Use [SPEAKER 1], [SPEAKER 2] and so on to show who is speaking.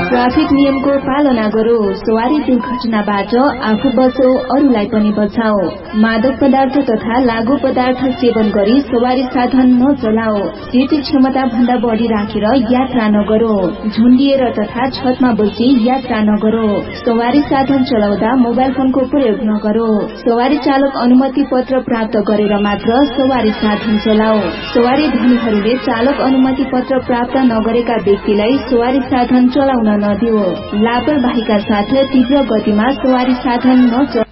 [SPEAKER 1] Traffic नियमको पालना गरो, सवारी दुर्घटनाबाट आफू बचो, अरूलाई पनि बचाओ। मादक पदार्थ तथा लागू पदार्थ सेवन गरी सवारी साधन नचलाओ। सीट क्षमता भन्दा बढ़ी राखेर यात्रा नगरो। झुन्डिएर तथा छतमा बसी यात्रा नगरो। सवारी साधन चलाउँदा मोबाइल फोनको प्रयोग नगरो। सवारी चालक अनुमति पत्र प्राप्त गरेर मात्र सवारी साधन चलाओ। सवारी धनीहरूले चालक अनुमति पत्र प्राप्त नगरेका व्यक्तिलाई सवारी साधन चलाउन नदियो। लापरवाहीका साथ तीव्र गतिमा सवारी साधन